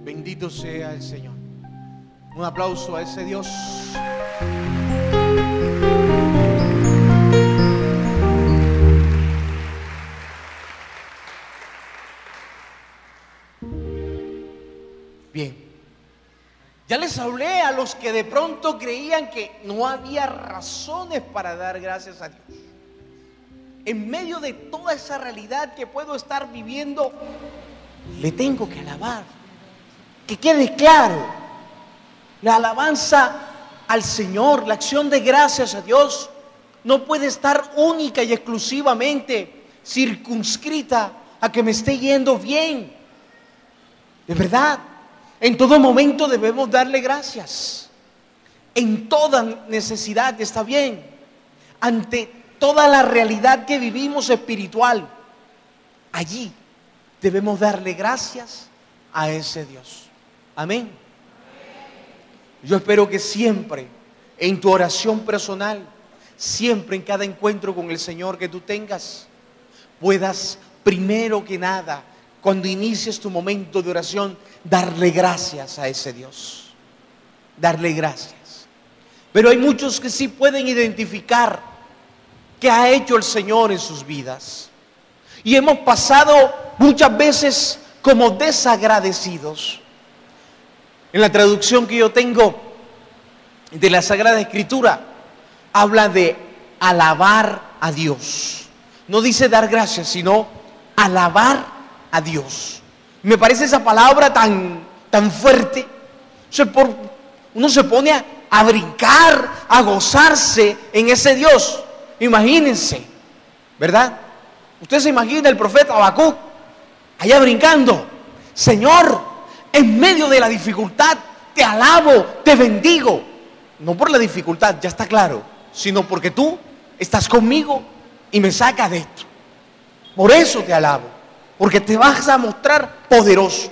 Bendito sea el Señor. Un aplauso a ese Dios. Bien. Ya les hablé a los que de pronto creían que no había razones para dar gracias a Dios. En medio de toda esa realidad que puedo estar viviendo, le tengo que alabar. Que quede claro, la alabanza al Señor, la acción de gracias a Dios, no puede estar única y exclusivamente circunscrita a que me esté yendo bien. De verdad, en todo momento debemos darle gracias. En toda necesidad, está bien. Ante toda la realidad que vivimos espiritual, allí debemos darle gracias a ese Dios. Amén. Yo espero que siempre en tu oración personal, siempre en cada encuentro con el Señor que tú tengas, puedas primero que nada, cuando inicies tu momento de oración, darle gracias a ese Dios. Darle gracias. Pero hay muchos que sí pueden identificar qué ha hecho el Señor en sus vidas. Y hemos pasado muchas veces como desagradecidos. En la traducción que yo tengo de la Sagrada Escritura, habla de alabar a Dios. No dice dar gracias, sino alabar a Dios. Me parece esa palabra tan fuerte. Uno se pone a brincar, a gozarse en ese Dios. Imagínense, ¿verdad? Usted se imagina el profeta Habacuc allá brincando. Señor, en medio de la dificultad, te alabo, te bendigo. No por la dificultad, ya está claro, sino porque tú estás conmigo y me sacas de esto. Por eso te alabo, porque te vas a mostrar poderoso.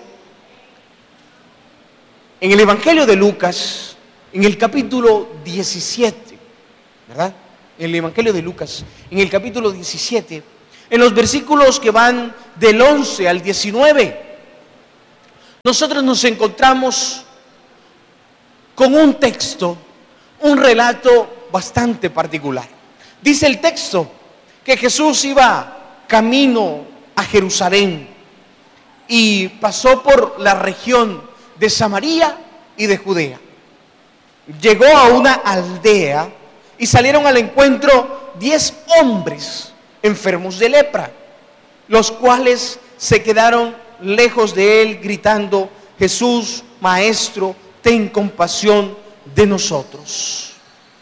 En el Evangelio de Lucas, en el capítulo 17, ¿verdad? En el Evangelio de Lucas, en el capítulo 17, en los versículos que van del 11 al 19, nosotros nos encontramos con un texto, un relato bastante particular. Dice el texto que Jesús iba camino a Jerusalén y pasó por la región de Samaria y de Judea. Llegó a una aldea y salieron al encuentro 10 hombres enfermos de lepra, los cuales se quedaron lejos de él gritando: Jesús, Maestro, ten compasión de nosotros.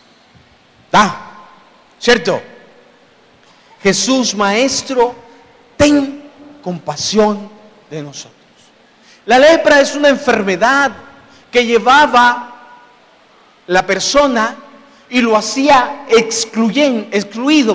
¿Cierto? Jesús, Maestro, ten compasión de nosotros. La lepra es una enfermedad que llevaba la persona y lo hacía excluido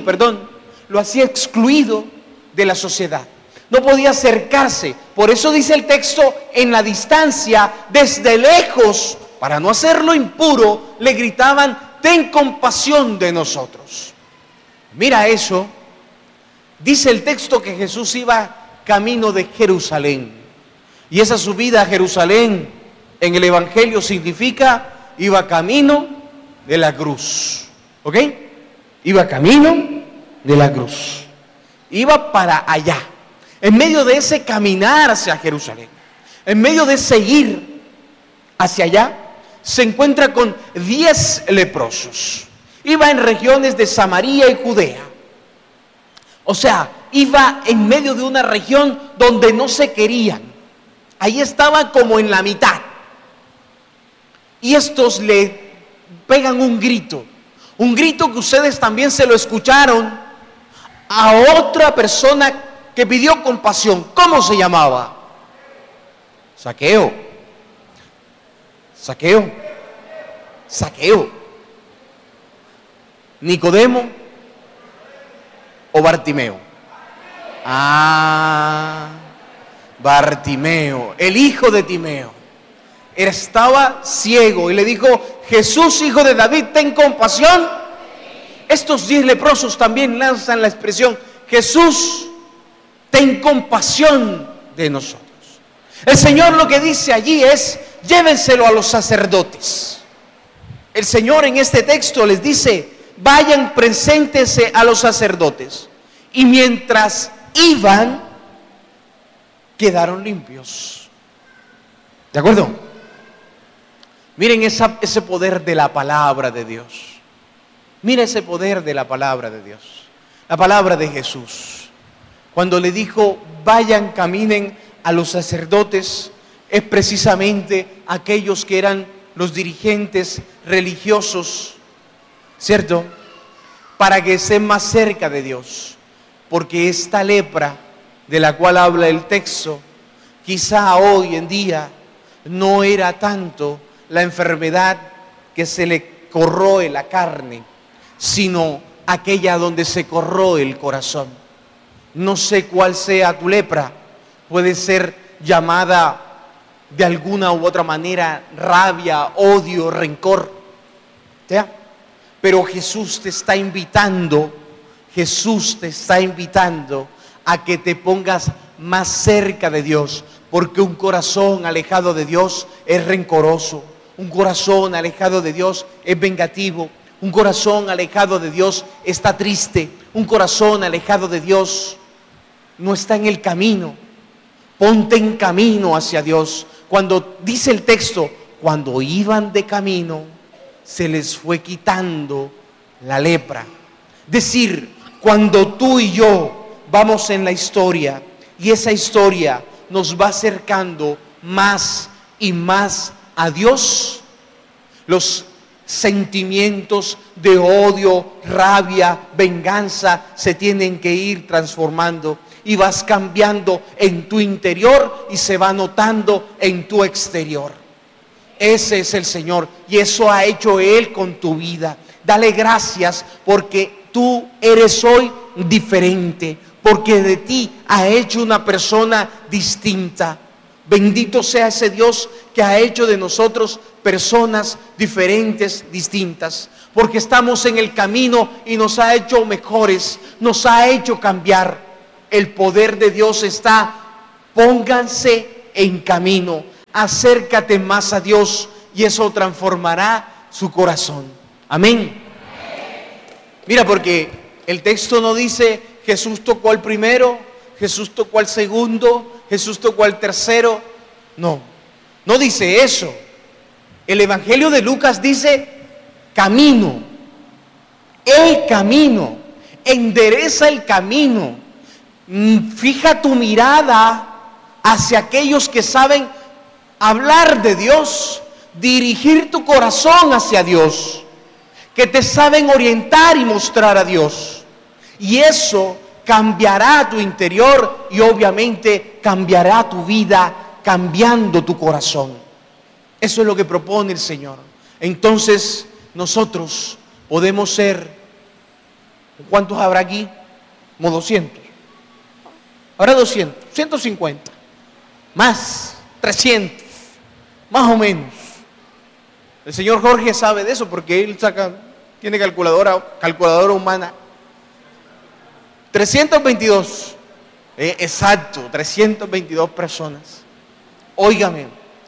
de la sociedad. No podía acercarse. Por eso dice el texto, en la distancia, desde lejos, para no hacerlo impuro, le gritaban: ten compasión de nosotros. Mira eso. Dice el texto que Jesús iba camino de Jerusalén. Y esa subida a Jerusalén en el Evangelio significa iba camino de la cruz. ¿Ok? Iba camino de la cruz. Iba para allá. En medio de ese caminar hacia Jerusalén, en medio de seguir hacia allá, se encuentra con 10 leprosos. Iba en regiones de Samaria y Judea. O sea, iba en medio de una región donde no se querían. Ahí estaba como en la mitad. Y estos le pegan un grito que ustedes también se lo escucharon a otra persona que pidió compasión. ¿Cómo se llamaba? Zaqueo. Nicodemo o Bartimeo. Bartimeo, el hijo de Timeo. Estaba ciego y le dijo: Jesús, hijo de David, ten compasión. Estos 10 leprosos también lanzan la expresión: Jesús, ten compasión de nosotros. El Señor lo que dice allí es: llévenselo a los sacerdotes. El Señor en este texto les dice: vayan, preséntense a los sacerdotes. Y mientras iban, quedaron limpios. ¿De acuerdo? Miren ese poder de la palabra de Dios. Mira ese poder de la palabra de Dios. La palabra de Jesús. Cuando le dijo: vayan, caminen a los sacerdotes, es precisamente aquellos que eran los dirigentes religiosos, ¿cierto? Para que estén más cerca de Dios. Porque esta lepra de la cual habla el texto, quizá hoy en día no era tanto la enfermedad que se le corroe la carne, sino aquella donde se corroe el corazón. No sé cuál sea tu lepra, puede ser llamada de alguna u otra manera rabia, odio, rencor, ¿ya? Pero Jesús te está invitando a que te pongas más cerca de Dios, porque un corazón alejado de Dios es rencoroso, un corazón alejado de Dios es vengativo, un corazón alejado de Dios está triste, un corazón alejado de Dios no está en el camino. Ponte en camino hacia Dios. Cuando dice el texto, cuando iban de camino, se les fue quitando la lepra. Decir, cuando tú y yo vamos en la historia y esa historia nos va acercando más y más a Dios, los sentimientos de odio, rabia, venganza se tienen que ir transformando y vas cambiando en tu interior y se va notando en tu exterior. Ese es el Señor y eso ha hecho Él con tu vida. Dale gracias porque tú eres hoy diferente, porque de ti ha hecho una persona distinta. Bendito sea ese Dios que ha hecho de nosotros personas diferentes, distintas, porque estamos en el camino y nos ha hecho mejores, nos ha hecho cambiar. El poder de Dios está: pónganse en camino, acércate más a Dios y eso transformará su corazón. Amén. Mira, porque el texto no dice Jesús tocó al primero, Jesús tocó al segundo, Jesús tocó al tercero. No dice eso. El Evangelio de Lucas dice camino, el camino, endereza el camino. Fija tu mirada hacia aquellos que saben hablar de Dios, dirigir tu corazón hacia Dios, que te saben orientar y mostrar a Dios. Y eso cambiará tu interior y obviamente cambiará tu vida, cambiando tu corazón. Eso es lo que propone el Señor. Entonces nosotros podemos ser, ¿cuántos habrá aquí? Como 200. Habrá 200, 150, más 300, más o menos. El señor Jorge sabe de eso porque él tiene calculadora humana. 322, exacto, 322 personas. Óigame,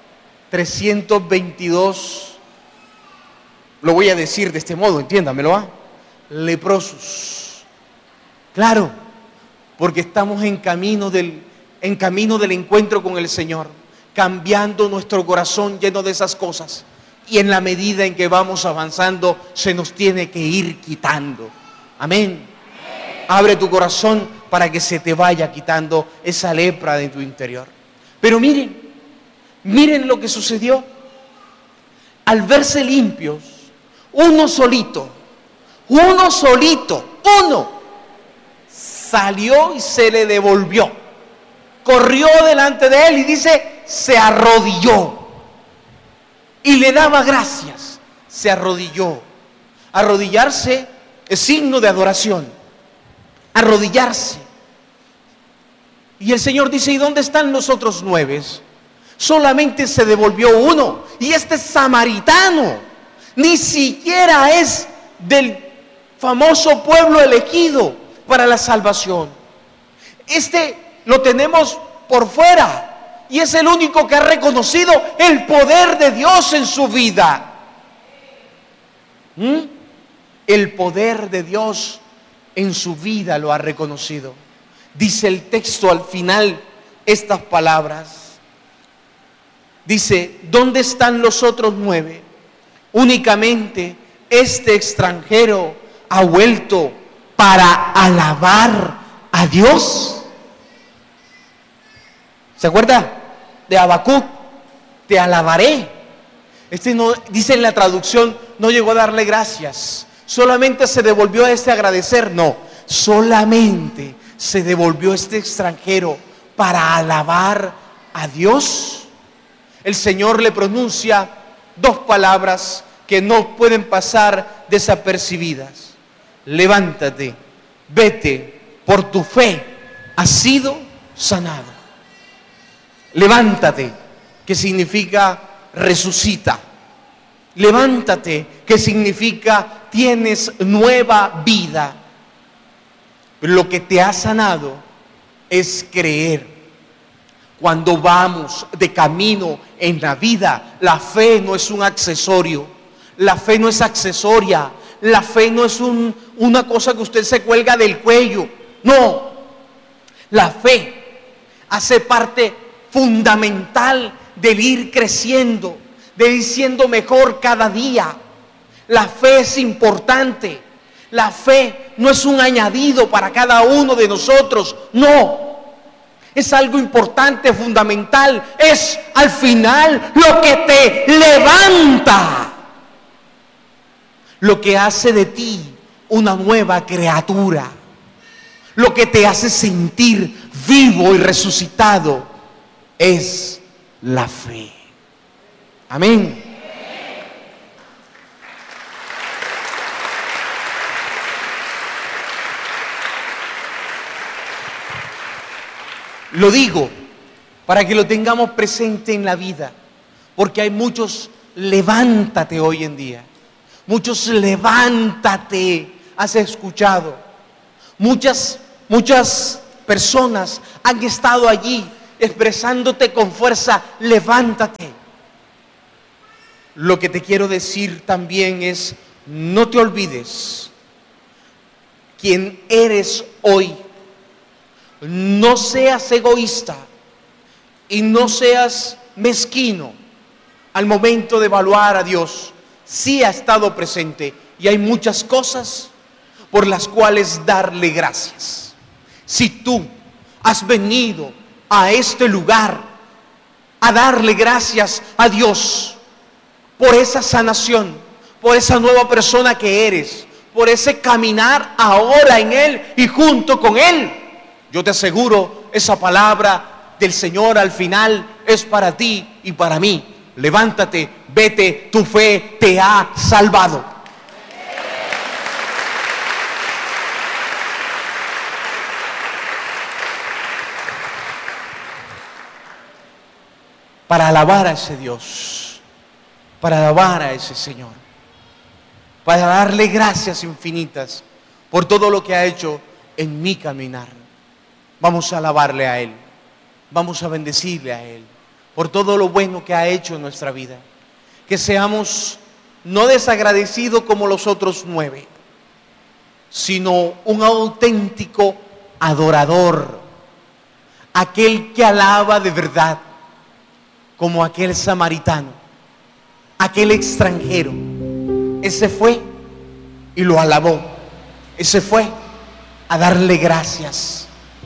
322, lo voy a decir de este modo, entiéndamelo, leprosos. Claro. Porque estamos en camino del encuentro con el Señor, cambiando nuestro corazón lleno de esas cosas. Y en la medida en que vamos avanzando, se nos tiene que ir quitando. Amén. Abre tu corazón para que se te vaya quitando esa lepra de tu interior. Pero miren lo que sucedió. Al verse limpios, uno solito, salió y se le devolvió. Corrió delante de él y dice, se arrodilló. Y le daba gracias. Se arrodilló. Arrodillarse es signo de adoración. Arrodillarse. Y el Señor dice, ¿y dónde están los otros 9? Solamente se devolvió uno. Y este samaritano ni siquiera es del famoso pueblo elegido para la salvación. Este lo tenemos por fuera. y es el único que ha reconocido el poder de Dios en su vida. El poder de Dios en su vida lo ha reconocido. Dice el texto al final estas palabras. Dice: ¿dónde están los otros 9? Únicamente este extranjero ha vuelto para alabar a Dios. ¿Se acuerda de Habacuc? Te alabaré. No, dice en la traducción, no llegó a darle gracias, solamente se devolvió a agradecer. No, solamente se devolvió este extranjero para alabar a Dios. El Señor le pronuncia 2 palabras que no pueden pasar desapercibidas: levántate, vete, por tu fe has sido sanado. Levántate, que significa resucita. Levántate, que significa tienes nueva vida. Lo que te ha sanado es creer. Cuando vamos de camino en la vida, la fe no es un accesorio. La fe no es accesoria. La fe no es una cosa que usted se cuelga del cuello. No. La fe hace parte fundamental del ir creciendo, de ir siendo mejor cada día. La fe es importante. La fe no es un añadido para cada uno de nosotros. No. Es algo importante, fundamental. Es al final lo que te levanta, lo que hace de ti una nueva criatura, lo que te hace sentir vivo y resucitado es la fe. Amén. Lo digo para que lo tengamos presente en la vida, porque hay muchos levántate hoy en día. Muchos levántate has escuchado. Muchas personas han estado allí expresándote con fuerza: levántate. Lo que te quiero decir también es: no te olvides quién eres hoy. No seas egoísta y no seas mezquino al momento de evaluar a Dios. Sí ha estado presente y hay muchas cosas por las cuales darle gracias. Si tú has venido a este lugar a darle gracias a Dios por esa sanación, por esa nueva persona que eres, por ese caminar ahora en Él y junto con Él, yo te aseguro, esa palabra del Señor al final es para ti y para mí. Levántate, vete, tu fe te ha salvado. Para alabar a ese Dios, para alabar a ese Señor, para darle gracias infinitas por todo lo que ha hecho en mi caminar. Vamos a alabarle a Él, vamos a bendecirle a Él por todo lo bueno que ha hecho en nuestra vida. Que seamos no desagradecidos como los otros 9, sino un auténtico adorador, aquel que alaba de verdad, como aquel samaritano, aquel extranjero. Ese fue y lo alabó, ese fue a darle gracias.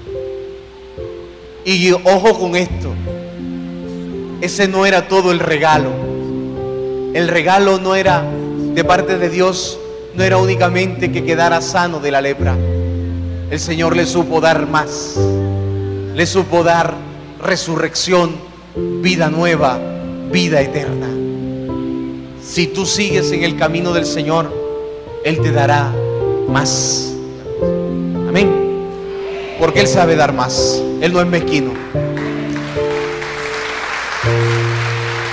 Y ojo con esto, ese no era todo el regalo. El regalo no era de parte de Dios, no era únicamente que quedara sano de la lepra. El Señor le supo dar más, le supo dar resurrección, vida nueva, vida eterna. Si tú sigues en el camino del Señor, Él te dará más. Amén. Porque Él sabe dar más. Él no es mezquino.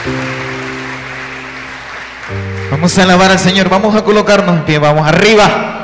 Vamos a alabar al Señor. Vamos a colocarnos en pie. Vamos arriba.